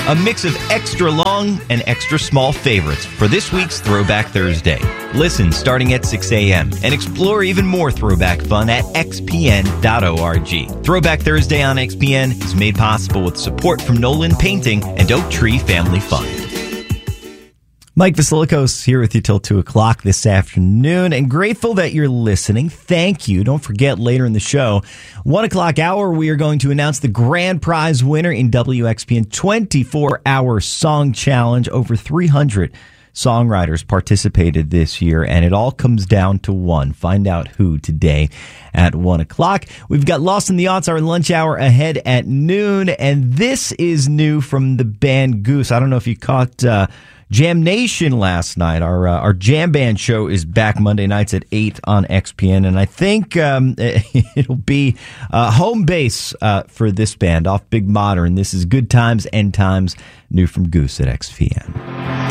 A mix of extra long and extra small favorites for this week's Throwback Thursday. Listen starting at 6 a.m. and explore even more throwback fun at xpn.org. Throwback Thursday on XPN is made possible with support from Nolan Painting and Oak Tree Family Fund. Mike Vasilikos here with you till 2 o'clock this afternoon, and grateful that you're listening. Thank you. Don't forget, later in the show, 1 o'clock hour, we are going to announce the grand prize winner in WXPN 24-hour song challenge. Over 300 songwriters participated this year, and it all comes down to one. Find out who today at 1 o'clock. We've got Lost in the Aughts, our lunch hour ahead at noon, and this is new from the band Goose. I don't know if you caught Jam Nation last night. Our jam band show is back Monday nights at 8 on XPN, and I think it'll be home base for this band off Big Modern. This is Good Times, End Times, new from Goose at XPN.